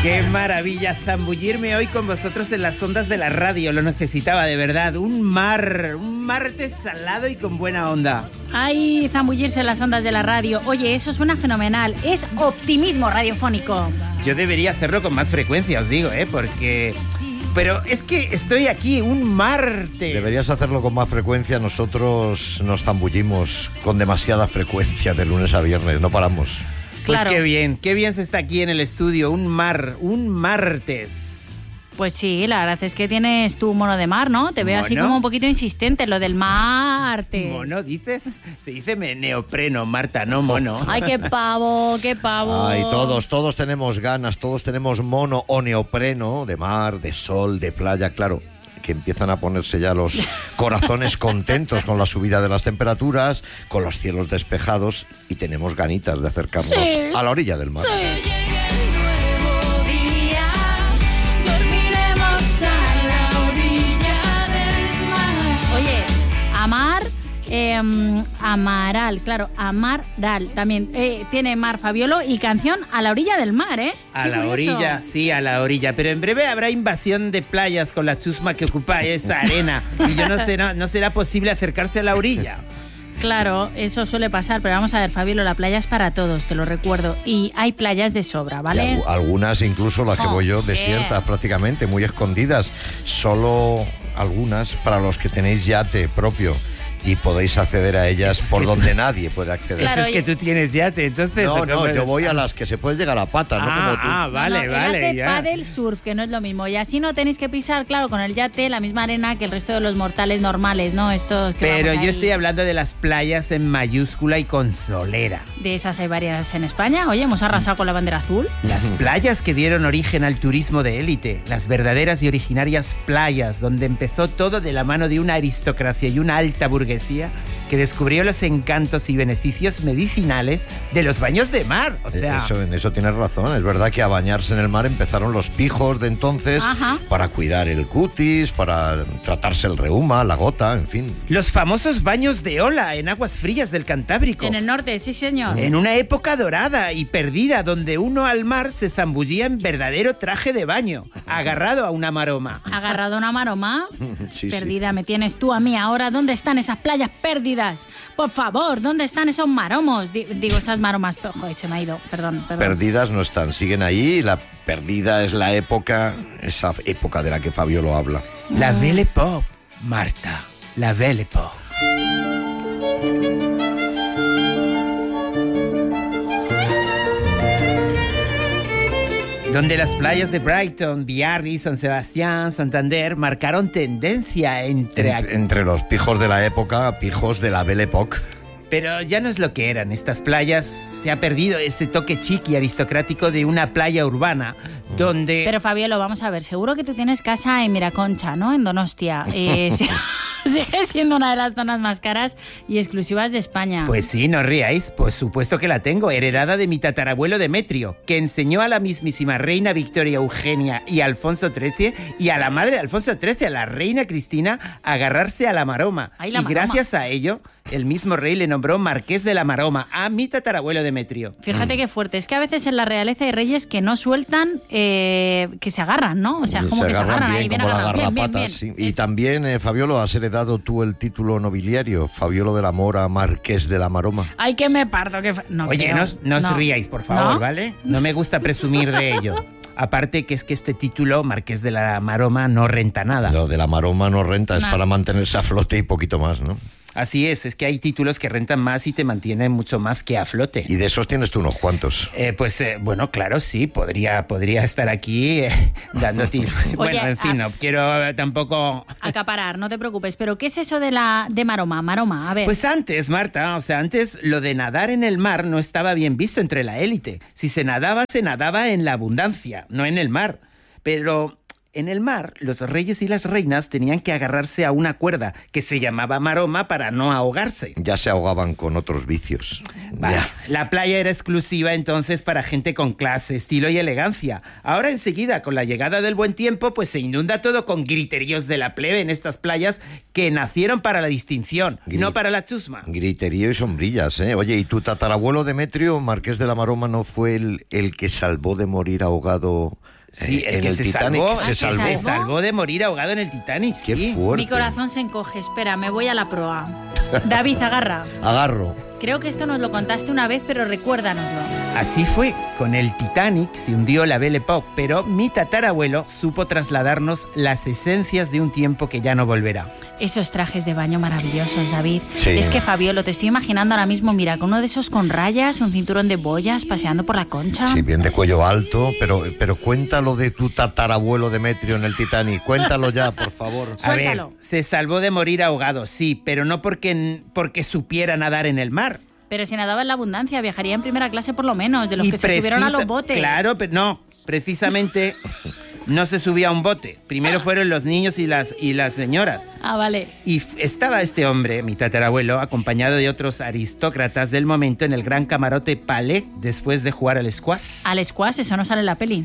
Qué maravilla zambullirme hoy con vosotros en las ondas de la radio. Lo necesitaba de verdad. Un martes salado y con buena onda. Ay, zambullirse en las ondas de la radio. Oye, eso suena fenomenal. Es optimismo radiofónico. Yo debería hacerlo con más frecuencia, os digo, porque... Pero es que estoy aquí un martes. Deberías hacerlo con más frecuencia. Nosotros nos zambullimos con demasiada frecuencia de lunes a viernes. No paramos. Pues claro. qué bien se está aquí en el estudio, un martes. Pues sí, la verdad es que tienes tu mono de mar, ¿no? Te veo así ¿Mono? como un poquito insistente, lo del martes. ¿Mono dices? Se dice neopreno, Marta, no mono. Ay, qué pavo, qué pavo. Ay, todos tenemos ganas, todos tenemos mono o neopreno de mar, de sol, de playa, claro, que empiezan a ponerse ya los corazones contentos con la subida de las temperaturas, con los cielos despejados y tenemos ganitas de acercarnos a la orilla del mar. Sí. Amar, Amaral, claro, Amaral también. Tiene Mar Fabiolo y canción A la orilla del mar, ¿eh? A la orilla, sí, a la orilla. Pero en breve habrá invasión de playas con la chusma que ocupa esa arena. Y no será posible acercarse a la orilla. Claro, eso suele pasar, pero vamos a ver, Fabiolo, la playa es para todos, te lo recuerdo. Y hay playas de sobra, ¿vale? Y algunas, incluso las que voy yo, desiertas prácticamente, muy escondidas. Solo algunas para los que tenéis yate propio y podéis acceder a ellas por donde nadie puede acceder. Claro, Eso es que tú tienes yate, entonces... No, yo voy a las que se puede llegar a patas, no como tú. Vale, Él hace ya. paddle surf, que no es lo mismo. Y así no tenéis que pisar, claro, con el yate la misma arena que el resto de los mortales normales, ¿no? Estos que Pero vamos yo ahí. estoy hablando de las playas en mayúscula y con solera. De esas hay varias en España. Oye, hemos arrasado con la bandera azul. Las playas que dieron origen al turismo de élite, las verdaderas y originarias playas, donde empezó todo de la mano de una aristocracia y una alta burguesía que descubrió los encantos y beneficios medicinales de los baños de mar. O sea, En eso tienes razón. Es verdad que a bañarse en el mar empezaron los pijos de entonces. Ajá. Para cuidar el cutis, para tratarse el reuma, la gota, en fin. los famosos baños de ola en aguas frías del Cantábrico. En el norte, sí, señor. En una época dorada y perdida, donde uno al mar se zambullía en verdadero traje de baño, agarrado a una maroma. Agarrado a una maroma. Sí, Perdida me tienes tú a mí ahora. ¿Dónde están esas playas perdidas? Por favor, ¿dónde están esos maromos? Digo, esas maromas. Joder, se me ha ido. Perdón. Perdidas no están, siguen ahí. La perdida es la época, esa época de la que Fabiolo habla. La Belle Époque, Marta, la Belle Époque. Donde las playas de Brighton, Biarritz, San Sebastián, Santander marcaron tendencia Entre los pijos de la época, pijos de la Belle Époque. Pero ya no es lo que eran. Estas playas, se ha perdido ese toque chic y aristocrático de una playa urbana, donde... Pero Fabiolo, vamos a ver, seguro que tú tienes casa en Miraconcha, ¿no? En Donostia. Sigue siendo una de las zonas más caras y exclusivas de España. Pues sí, no ríais, por supuesto que la tengo, heredada de mi tatarabuelo Demetrio, que enseñó a la mismísima reina Victoria Eugenia y Alfonso XIII y a la madre de Alfonso XIII, a la reina Cristina, a agarrarse a la maroma. Ay, la y maroma. gracias a ello, el mismo rey le nombró Marqués de la Maroma a mi tatarabuelo Demetrio. Fíjate qué fuerte. Es que a veces en la realeza hay reyes que no sueltan, que se agarran, ¿no? O sea, como que se agarran ahí, bien como la agarrados. Bien, garrapata, bien. sí. Y también, Fabiolo, has heredado tú el título nobiliario, Fabiolo de la Mora, Marqués de la Maroma. Ay, que me parto. No Oye, creo. no os ríais, por favor, ¿No? ¿vale? No me gusta presumir de ello. Aparte que es que este título, Marqués de la Maroma, no renta nada. Lo de la Maroma no renta, es No. para mantenerse a flote y poquito más, ¿no? Así es que hay títulos que rentan más y te mantienen mucho más que a flote. Y de esos tienes tú unos cuantos. Bueno, claro, sí, podría estar aquí dando tiros. Bueno, en fin, no quiero tampoco... Acaparar, no te preocupes. Pero ¿qué es eso de Maroma? Maroma, a ver. Pues antes, Marta, antes lo de nadar en el mar no estaba bien visto entre la élite. Si se nadaba en la abundancia, no en el mar. Pero En el mar, los reyes y las reinas tenían que agarrarse a una cuerda que se llamaba maroma para no ahogarse. Ya se ahogaban con otros vicios. Vale. La playa era exclusiva entonces para gente con clase, estilo y elegancia. Ahora enseguida, con la llegada del buen tiempo, pues se inunda todo con griteríos de la plebe en estas playas que nacieron para la distinción, no para la chusma. Griterío y sombrillas, ¿eh? Oye, ¿y tu tatarabuelo Demetrio, marqués de la Maroma, no fue el que salvó de morir ahogado? Sí, el en que el se Titanic? salvó, Se salvó. se salvó de morir ahogado en el Titanic. Qué Sí. fuerte. Mi corazón se encoge. Espera, me voy a la proa. David, agarra. Agarro. Creo que esto nos lo contaste una vez, pero recuérdanoslo. Así fue, con el Titanic se hundió la Belle Époque, pero mi tatarabuelo supo trasladarnos las esencias de un tiempo que ya no volverá. Esos trajes de baño maravillosos, David. Sí. Es que, Fabiolo, te estoy imaginando ahora mismo, mira, con uno de esos con rayas, un cinturón de boyas, paseando por la Concha. Sí, bien de cuello alto, pero cuéntalo de tu tatarabuelo Demetrio en el Titanic. Cuéntalo ya, por favor. A ver, Suéltalo. se salvó de morir ahogado, sí, pero no porque supiera nadar en el mar. Pero si nadaba en la abundancia, viajaría en primera clase por lo menos, de los que se subieron a los botes. Claro, pero no, precisamente no se subía a un bote. Primero fueron los niños y las señoras. Ah, vale. Y estaba este hombre, mi tatarabuelo, acompañado de otros aristócratas del momento en el gran camarote Palais después de jugar al squash. Al squash, eso no sale en la peli.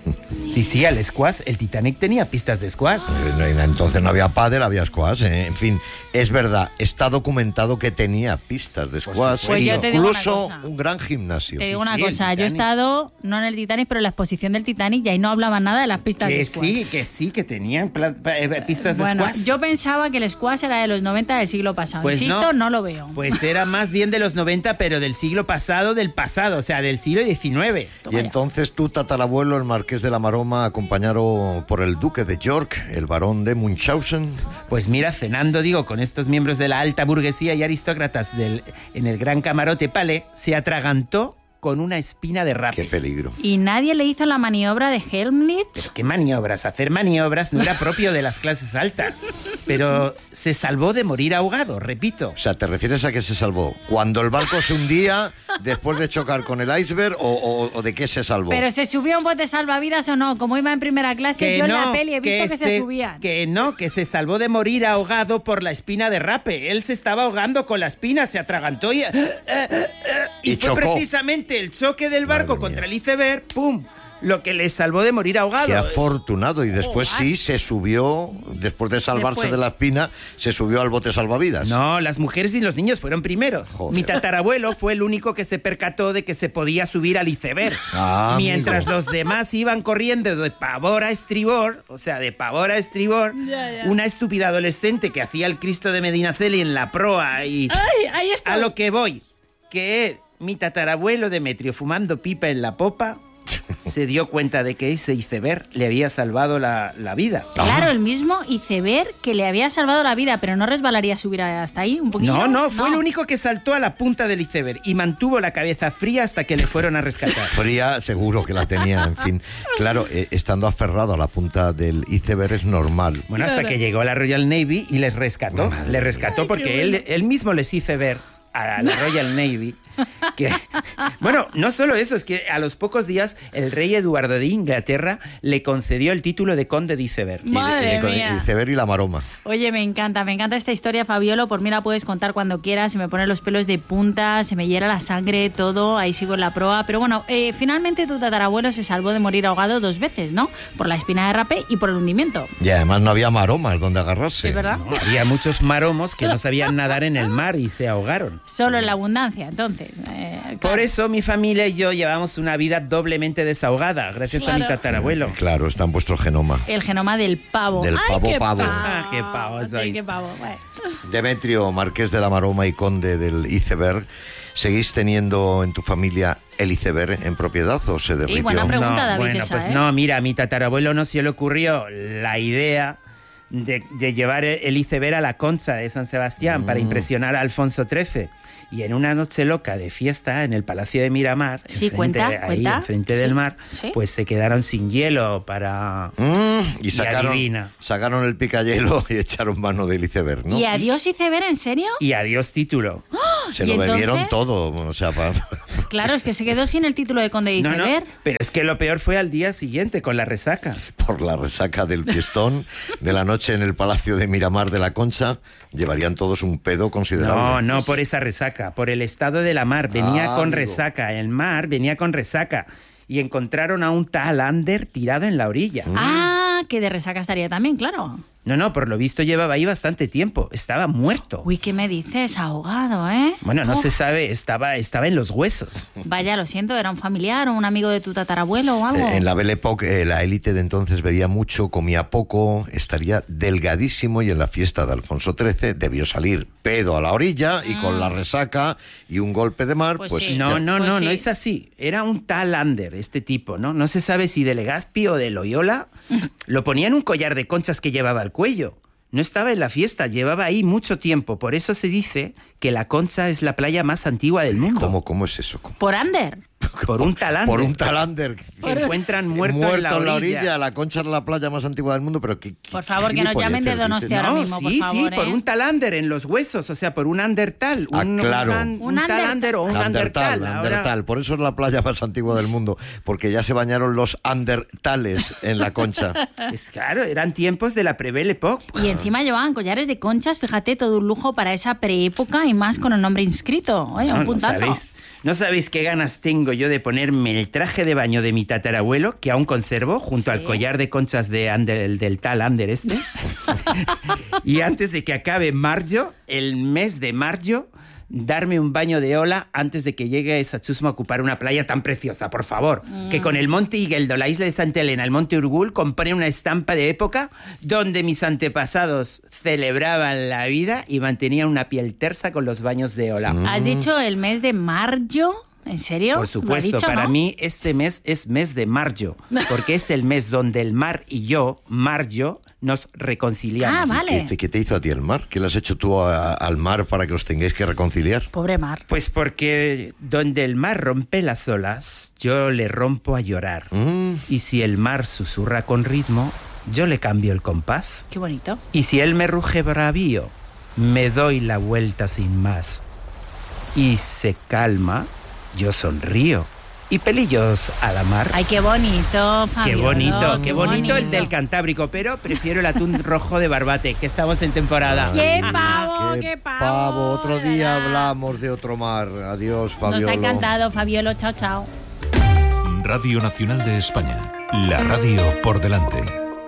Sí, al squash. El Titanic tenía pistas de squash. Entonces no había pádel, había squash. En fin, es verdad, está documentado que tenía pistas de squash. Pues yo te digo incluso una cosa. un gran gimnasio. Te digo Sí, una sí, el cosa, yo he Titanic. estado, no en el Titanic, pero en la exposición del Titanic y ahí no hablaban nada de las pistas de squash. Que tenían pistas de Bueno, squash. yo pensaba que el squash era de los 90 del siglo pasado. Pues Insisto, no lo veo. Pues era más bien de los 90, pero del siglo pasado, o sea, del siglo XIX. Y entonces tu tatarabuelo, el marqués de la Maroma, acompañado por el duque de York, el barón de Munchausen. Pues mira, cenando, digo, con estos miembros de la alta burguesía y aristócratas en el gran camarote Palais, se atragantó con una espina de Qué rape. peligro. ¿Y nadie le hizo la maniobra de Helmholtz? ¿Qué maniobras? Hacer maniobras no era propio de las clases altas. Pero se salvó de morir ahogado, repito. O sea, ¿te refieres a que se salvó cuando el barco se hundía después de chocar con el iceberg o de qué se salvó? ¿Pero se subió a un bote salvavidas o no? Como iba en primera clase, yo en la peli he visto que se subían. Que se salvó de morir ahogado por la espina de rape. Él se estaba ahogando con la espina, se atragantó y Y fue chocó. precisamente el choque del barco Madre contra mía. el iceberg, ¡pum!, lo que le salvó de morir ahogado. Qué afortunado. Y después sí se subió, después de salvarse Después. de la espina, se subió al bote salvavidas. No, las mujeres y los niños fueron primeros. Joder. Mi tatarabuelo fue el único que se percató de que se podía subir al iceberg. Ah, mientras amigo. los demás iban corriendo de pavor a estribor, Ya. una estúpida adolescente que hacía el Cristo de Medinaceli en la proa y... ¡Ay, ahí está! A lo que voy, que mi tatarabuelo Demetrio, fumando pipa en la popa, se dio cuenta de que ese iceberg le había salvado la vida. Claro, el mismo iceberg que le había salvado la vida, pero no resbalaría subir hasta ahí un poquito. No, fue el único que saltó a la punta del iceberg y mantuvo la cabeza fría hasta que le fueron a rescatar. Fría, seguro que la tenía, en fin. Claro, estando aferrado a la punta del iceberg es normal. Bueno, hasta que llegó la Royal Navy y les rescató. Madre Les rescató porque él mismo les hizo ver a la Royal Navy que... Bueno, no solo eso, es que a los pocos días el rey Eduardo de Inglaterra le concedió el título de conde de iceberg. Madre Con mía. el iceberg y la maroma. Oye, me encanta esta historia, Fabiolo. Por mí la puedes contar cuando quieras. Se me ponen los pelos de punta, se me hiela la sangre, todo. Ahí sigo en la proa. Pero bueno, finalmente tu tatarabuelo se salvó de morir ahogado 2 veces, ¿no? Por la espina de rape y por el hundimiento. Y además no había maromas donde agarrarse. ¿Es verdad? No, había muchos maromos que no sabían nadar en el mar y se ahogaron. Solo en la abundancia, entonces. Por eso mi familia y yo llevamos una vida doblemente desahogada, gracias a mi Claro. tatarabuelo. Claro, está en vuestro genoma. El genoma del pavo. Del ¡Ay, pavo, qué pavo. Ah, qué pavo Sí, sois. qué pavo. Bueno. Demetrio, marqués de la Maroma y conde del iceberg, ¿seguís teniendo en tu familia el iceberg en propiedad o se derritió? buena pregunta, David, bueno, esa, pues ¿eh? no, mira, a mi tatarabuelo no se le ocurrió la idea de llevar el iceberg a la Concha de San Sebastián para impresionar a Alfonso XIII. Y en una noche loca de fiesta en el Palacio de Miramar, Sí, cuenta. enfrente Sí, del mar, sí. pues se quedaron sin hielo para... Y sacaron el picayelo y echaron mano del iceberg, ¿no? ¿Y adiós iceberg, en serio? Y adiós título. Se ¿Y lo entonces? bebieron todo, o sea, Claro, es que se quedó sin el título de conde de No, no, iceberg. pero es que lo peor fue al día siguiente con la resaca. por la resaca del fiestón de la noche en el Palacio de Miramar de la Concha, llevarían todos un pedo considerable. No por esa resaca, por el estado de la mar. Venía con amigo. resaca, el mar venía con resaca. Y encontraron a un tal Ander tirado en la orilla. Ah, que de resaca estaría también, claro. No, por lo visto llevaba ahí bastante tiempo. Estaba muerto. Uy, ¿qué me dices? Ahogado, ¿eh? Bueno, no Uf. se sabe, estaba en los huesos. Vaya, lo siento, ¿era un familiar o un amigo de tu tatarabuelo o algo? En la Belle Époque, la élite de entonces bebía mucho, comía poco, estaría delgadísimo y en la fiesta de Alfonso XIII debió salir pedo a la orilla y con la resaca y un golpe de mar, Pues pues... sí. No, ya. no sí. es así. Era un tal Ander, este tipo, ¿no? No se sabe si de Legazpi o de Loyola. Lo ponía en un collar de conchas que llevaba al cuello. No estaba en la fiesta, llevaba ahí mucho tiempo. Por eso se dice que la Concha es la playa más antigua del mundo. ¿Cómo es eso? ¿Cómo? Por Ander. Por un tal Ander. Por un talander. Se encuentran muerto en la orilla. La Concha es la playa más antigua del mundo, pero Por favor, que nos llamen de Donostia ahora mismo, por favor. Sí, por un tal Ander en los huesos, o sea, por un Andertal. Claro. Un tal Ander o un Andertal. Ahora- Andertal. Por eso es la playa más antigua del mundo, porque ya se bañaron los Andertales en la Concha. Es claro, eran tiempos de la Pre-Belle Époque. Y encima llevaban collares de conchas, fíjate, todo un lujo para esa preépoca y más con el nombre inscrito. Oye, un puntazo. No sabéis qué ganas tengo yo de ponerme el traje de baño de mi tatarabuelo, que aún conservo, junto al collar de conchas de Ander, del tal Ander este. Y antes de que acabe mayo, el mes de mayo, darme un baño de ola antes de que llegue esa chusma a ocupar una playa tan preciosa, por favor. Que con el Monte Igueldo, la isla de Santa Elena, el Monte Urgul, compré una estampa de época donde mis antepasados celebraban la vida y mantenían una piel tersa con los baños de ola. ¿Has dicho el mes de mayo? ¿En serio? Por supuesto, ¿Lo ha dicho, para no? mí este mes es mes de mayo, porque es el mes donde el mar y yo, Marjo, nos reconciliamos. Ah, vale. ¿Qué te hizo a ti el mar? ¿Qué le has hecho tú al mar para que os tengáis que reconciliar? Pobre mar. Pues porque donde el mar rompe las olas, yo le rompo a llorar. Y si el mar susurra con ritmo, yo le cambio el compás. Qué bonito. Y si él me ruge bravío, me doy la vuelta sin más. Y se calma, yo sonrío. Y pelillos a la mar. Ay, qué bonito, Fabiola. Qué bonito el del Cantábrico, pero prefiero el atún rojo de Barbate, que estamos en temporada. ¡Qué pavo, ¡Qué qué pavo! pavo! Otro de día verdad. hablamos de otro mar. Adiós, Fabiola. Nos ha encantado, Fabiolo. Chao, chao. Radio Nacional de España. La radio por delante.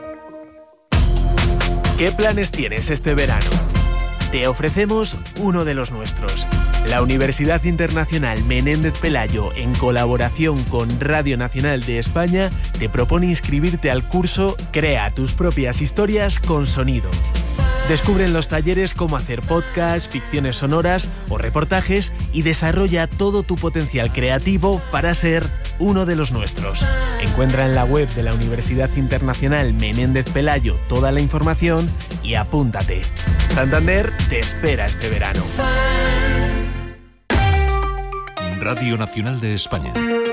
¿Qué planes tienes este verano? Te ofrecemos uno de los nuestros. La Universidad Internacional Menéndez Pelayo, en colaboración con Radio Nacional de España, te propone inscribirte al curso Crea tus propias historias con sonido. Descubre en los talleres cómo hacer podcasts, ficciones sonoras o reportajes y desarrolla todo tu potencial creativo para ser uno de los nuestros. Encuentra en la web de la Universidad Internacional Menéndez Pelayo toda la información y apúntate. Santander te espera este verano. Radio Nacional de España.